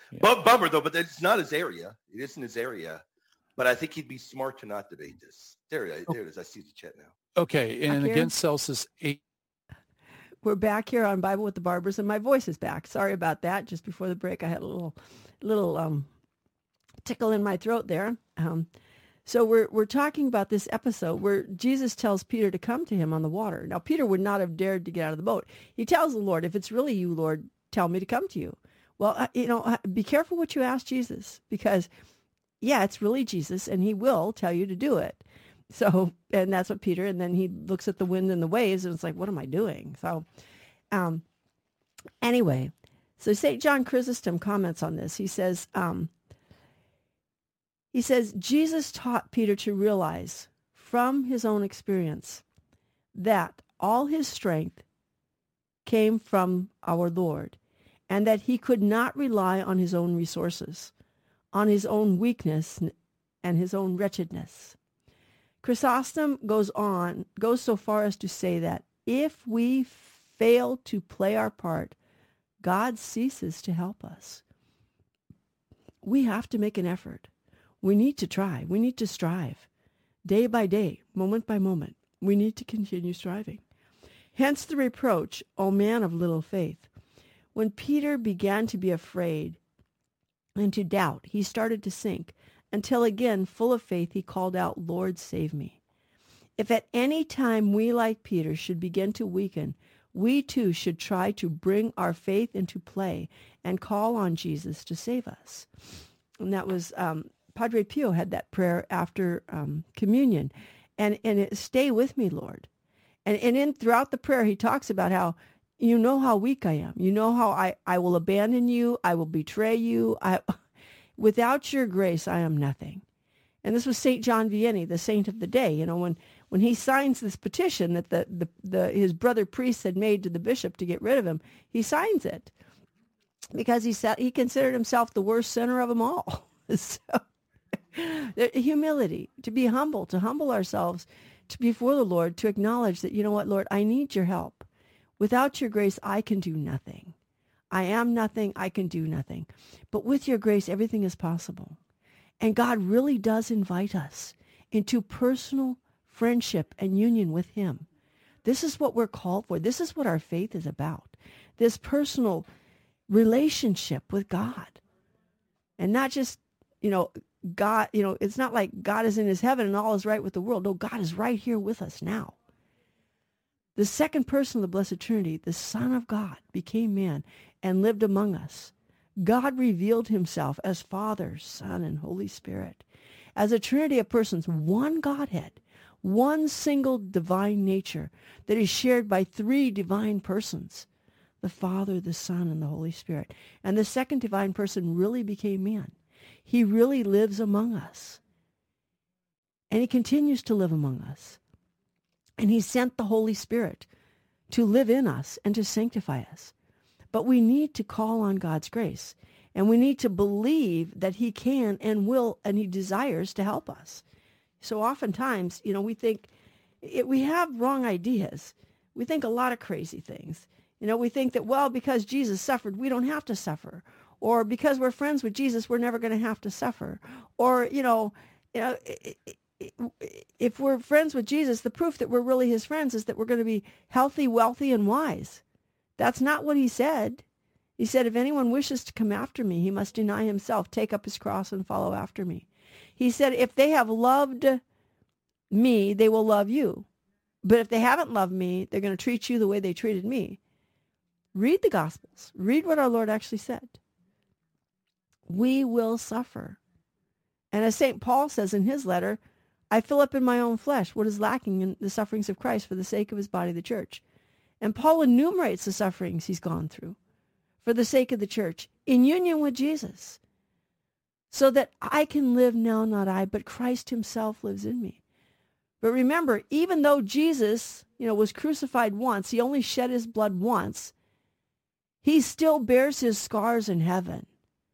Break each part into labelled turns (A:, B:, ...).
A: Yeah.
B: Bummer, though, but it's not his area. It isn't his area. But I think he'd be smart to not debate this. There it is. I see the chat now.
A: Okay, and against Celsus 8.
C: We're back here on Bible with the Barbers, and my voice is back. Sorry about that. Just before the break, I had a little tickle in my throat there. So we're talking about this episode where Jesus tells Peter to come to him on the water. Now, Peter would not have dared to get out of the boat. He tells the Lord, if it's really you, Lord, tell me to come to you. Well, be careful what you ask Jesus, because, yeah, it's really Jesus, and he will tell you to do it. So, and that's what Peter, and then he looks at the wind and the waves, and it's like, what am I doing? So, anyway, so St. John Chrysostom comments on this. He says, Jesus taught Peter to realize from his own experience that all his strength came from our Lord, and that he could not rely on his own resources, on his own weakness and his own wretchedness. Chrysostom goes so far as to say that if we fail to play our part, God ceases to help us. We have to make an effort. We need to try. We need to strive. Day by day, moment by moment, we need to continue striving. Hence the reproach, O man of little faith. When Peter began to be afraid and to doubt, he started to sink, until again, full of faith, he called out, Lord, save me. If at any time we, like Peter, should begin to weaken, we too should try to bring our faith into play and call on Jesus to save us. And that was, Padre Pio had that prayer after communion. And stay with me, Lord. And throughout the prayer, he talks about how, you know how weak I am. You know how I will abandon you. I will betray you. Without your grace, I am nothing. And this was St. John Vianney, the saint of the day. When he signs this petition that his brother priests had made to the bishop to get rid of him, he signs it because he considered himself the worst sinner of them all. So, humility, to be humble, to humble ourselves before the Lord, to acknowledge that, you know what, Lord, I need your help. Without your grace, I can do nothing. I am nothing. I can do nothing. But with your grace, everything is possible. And God really does invite us into personal friendship and union with him. This is what we're called for. This is what our faith is about. This personal relationship with God. And not just, God, it's not like God is in his heaven and all is right with the world. No, God is right here with us now. The second person of the Blessed Trinity, the Son of God, became man and lived among us. God revealed himself as Father, Son, and Holy Spirit, as a trinity of persons, one Godhead, one single divine nature that is shared by three divine persons, the Father, the Son, and the Holy Spirit. And the second divine person really became man. He really lives among us. And he continues to live among us. And he sent the Holy Spirit to live in us and to sanctify us. But we need to call on God's grace. And we need to believe that he can and will and he desires to help us. So oftentimes, we think, we have wrong ideas. We think a lot of crazy things. We think that, well, because Jesus suffered, we don't have to suffer. Or because we're friends with Jesus, we're never going to have to suffer. Or, if we're friends with Jesus, the proof that we're really his friends is that we're going to be healthy, wealthy, and wise. That's not what he said. He said, if anyone wishes to come after me, he must deny himself, take up his cross, and follow after me. He said, if they have loved me, they will love you. But if they haven't loved me, they're going to treat you the way they treated me. Read the Gospels. Read what our Lord actually said. We will suffer. And as St. Paul says in his letter, I fill up in my own flesh what is lacking in the sufferings of Christ for the sake of his body, the church. And Paul enumerates the sufferings he's gone through for the sake of the church in union with Jesus, so that I can live now, not I, but Christ himself lives in me. But remember, even though Jesus, was crucified once, he only shed his blood once, he still bears his scars in heaven.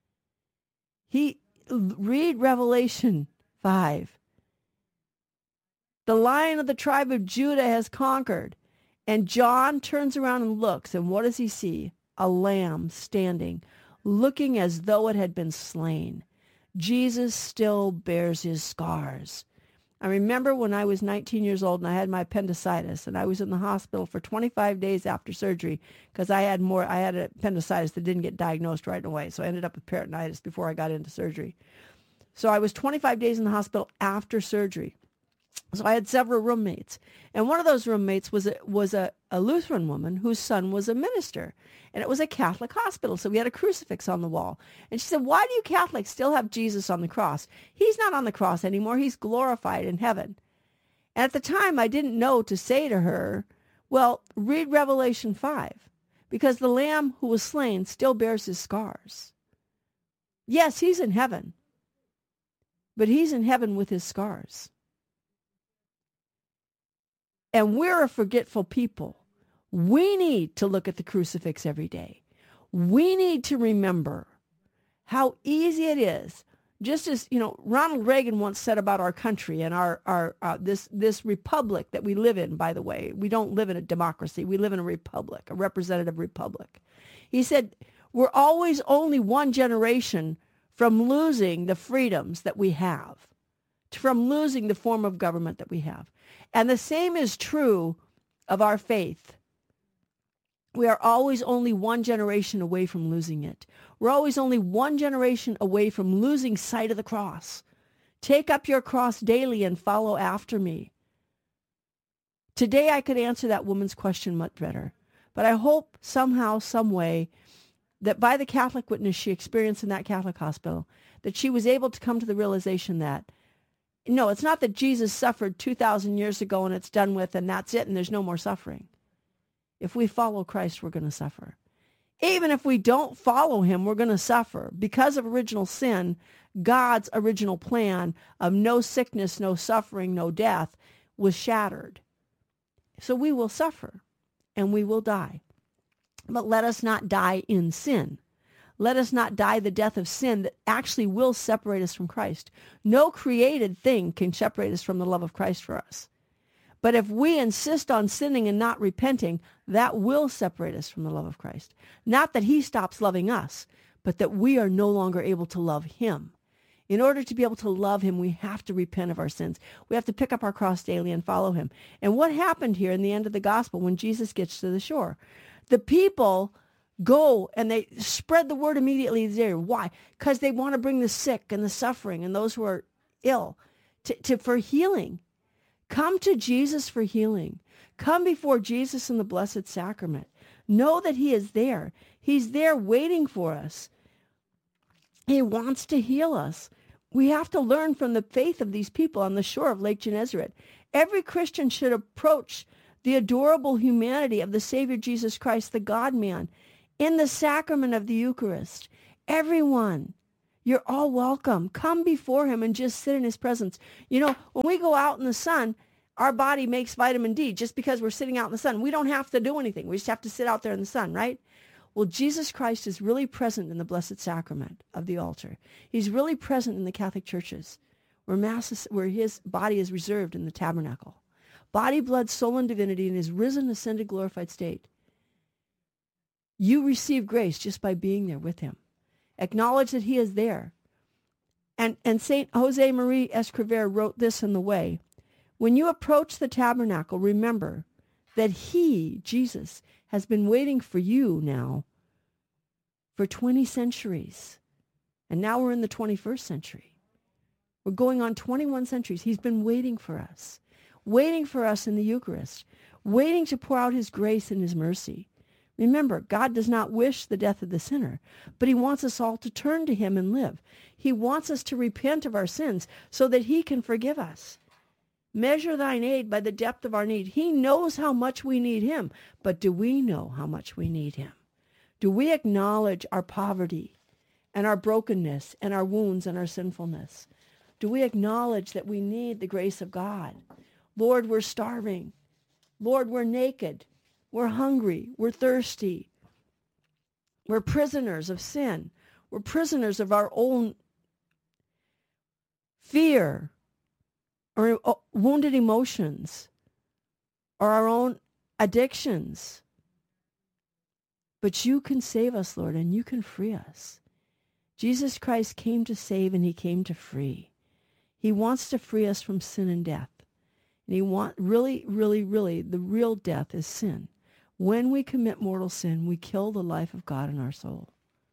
C: Read Revelation 5. The Lion of the tribe of Judah has conquered. And John turns around and looks, and what does he see? A lamb standing, looking as though it had been slain. Jesus still bears his scars. I remember when I was 19 years old and I had my appendicitis, and I was in the hospital for 25 days after surgery because I had appendicitis that didn't get diagnosed right away. So I ended up with peritonitis before I got into surgery. So I was 25 days in the hospital after surgery. So I had several roommates. And one of those roommates was a Lutheran woman whose son was a minister. And it was a Catholic hospital. So we had a crucifix on the wall. And she said, why do you Catholics still have Jesus on the cross? He's not on the cross anymore. He's glorified in heaven. And at the time, I didn't know to say to her, well, read Revelation 5. Because the Lamb who was slain still bears his scars. Yes, he's in heaven. But he's in heaven with his scars. And we're a forgetful people. We need to look at the crucifix every day. We need to remember how easy it is. Just as, Ronald Reagan once said about our country and our this republic that we live in, by the way. We don't live in a democracy. We live in a republic, a representative republic. He said, we're always only one generation from losing the freedoms that we have, from losing the form of government that we have. And the same is true of our faith. We are always only one generation away from losing it. We're always only one generation away from losing sight of the cross. Take up your cross daily and follow after me. Today I could answer that woman's question much better. But I hope somehow, some way, that by the Catholic witness she experienced in that Catholic hospital, that she was able to come to the realization that, no, it's not that Jesus suffered 2,000 years ago and it's done with and that's it and there's no more suffering. If we follow Christ, we're going to suffer. Even if we don't follow him, we're going to suffer. Because of original sin, God's original plan of no sickness, no suffering, no death was shattered. So we will suffer and we will die. But let us not die in sin. Let us not die the death of sin that actually will separate us from Christ. No created thing can separate us from the love of Christ for us. But if we insist on sinning and not repenting, that will separate us from the love of Christ. Not that he stops loving us, but that we are no longer able to love him. In order to be able to love him, we have to repent of our sins. We have to pick up our cross daily and follow him. And what happened here in the end of the gospel when Jesus gets to the shore? The people go and they spread the word immediately there. Why? Because they want to bring the sick and the suffering and those who are ill for healing. Come to Jesus for healing. Come before Jesus in the Blessed Sacrament. Know that he is there. He's there waiting for us. He wants to heal us. We have to learn from the faith of these people on the shore of Lake Gennesaret. Every Christian should approach the adorable humanity of the Savior Jesus Christ, the God-man, in the sacrament of the Eucharist. Everyone, you're all welcome. Come before him and just sit in his presence. When we go out in the sun, our body makes vitamin D just because we're sitting out in the sun. We don't have to do anything. We just have to sit out there in the sun, right? Well, Jesus Christ is really present in the Blessed Sacrament of the altar. He's really present in the Catholic churches where his body is reserved in the tabernacle. Body, blood, soul, and divinity in his risen, ascended, glorified state. You receive grace just by being there with him. Acknowledge that he is there. And St. Jose Maria Escrivá wrote this in the Way. When you approach the tabernacle, remember that he, Jesus, has been waiting for you now for 20 centuries. And now we're in the 21st century. We're going on 21 centuries. He's been waiting for us in the Eucharist, waiting to pour out his grace and his mercy. Remember, God does not wish the death of the sinner, but he wants us all to turn to him and live. He wants us to repent of our sins so that he can forgive us. Measure thine aid by the depth of our need. He knows how much we need him, but do we know how much we need him? Do we acknowledge our poverty and our brokenness and our wounds and our sinfulness? Do we acknowledge that we need the grace of God? Lord, we're starving. Lord, we're naked. We're hungry. We're thirsty. We're prisoners of sin. We're prisoners of our own fear or wounded emotions or our own addictions. But you can save us, Lord, and you can free us. Jesus Christ came to save and he came to free. He wants to free us from sin and death. And he really, the real death is sin. When we commit mortal sin, we kill the life of God in our soul.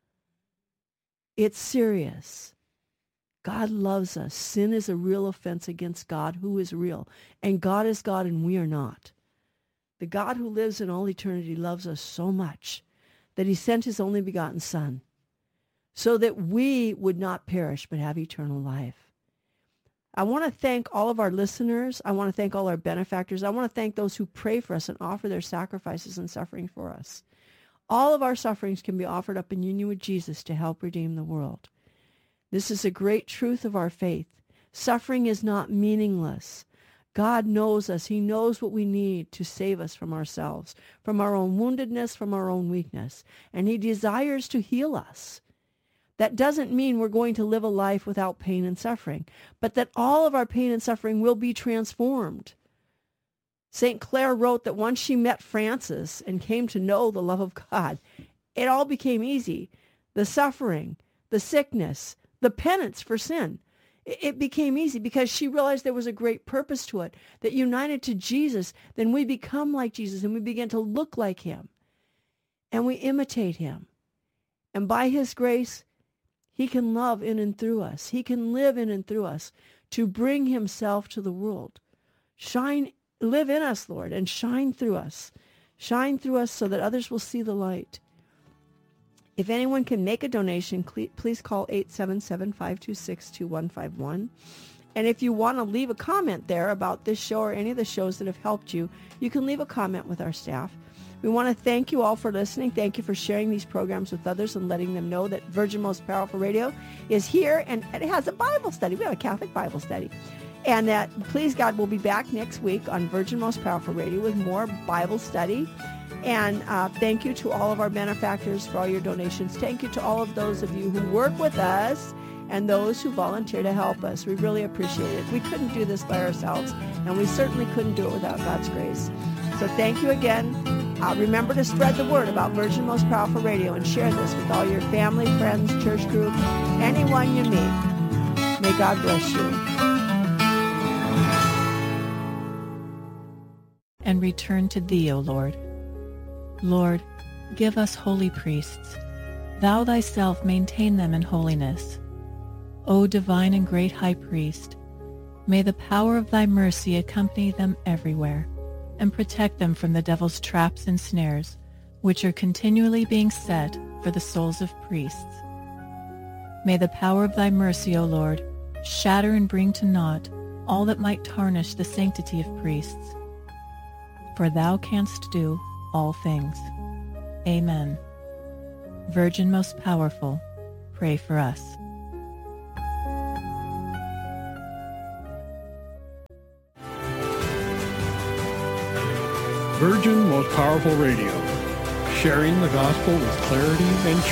C: It's serious. God loves us. Sin is a real offense against God, who is real. And God is God and we are not. The God who lives in all eternity loves us so much that he sent his only begotten Son so that we would not perish but have eternal life. I want to thank all of our listeners. I want to thank all our benefactors. I want to thank those who pray for us and offer their sacrifices and suffering for us. All of our sufferings can be offered up in union with Jesus to help redeem the world. This is a great truth of our faith. Suffering is not meaningless. God knows us. He knows what we need to save us from ourselves, from our own woundedness, from our own weakness. And he desires to heal us. That doesn't mean we're going to live a life without pain and suffering, but that all of our pain and suffering will be transformed. St. Clare wrote that once she met Francis and came to know the love of God, it all became easy. The suffering, the sickness, the penance for sin. It became easy because she realized there was a great purpose to it, that united to Jesus, then we become like Jesus and we begin to look like him and we imitate him. And by his grace, he can love in and through us. He can live in and through us to bring himself to the world. Live in us, Lord, and shine through us. Shine through us so that others will see the light. If anyone can make a donation, please call 877-526-2151. And if you want to leave a comment there about this show or any of the shows that have helped you, you can leave a comment with our staff. We want to thank you all for listening. Thank you for sharing these programs with others and letting them know that Virgin Most Powerful Radio is here and it has a Bible study. We have a Catholic Bible study. And that, please God, we'll be back next week on Virgin Most Powerful Radio with more Bible study. And thank you to all of our benefactors for all your donations. Thank you to all of those of you who work with us and those who volunteer to help us. We really appreciate it. We couldn't do this by ourselves, and we certainly couldn't do it without God's grace. So thank you again. Remember to spread the word about Virgin Most Powerful Radio and share this with all your family, friends, church group, anyone you meet. May God bless you.
D: And return to thee, O Lord. Lord, give us holy priests. Thou thyself maintain them in holiness. O divine and great high priest, may the power of thy mercy accompany them everywhere and protect them from the devil's traps and snares, which are continually being set for the souls of priests. May the power of thy mercy, O Lord, shatter and bring to naught all that might tarnish the sanctity of priests. For thou canst do all things. Amen. Virgin most powerful, pray for us.
A: Virgin Most Powerful Radio, sharing the gospel with clarity and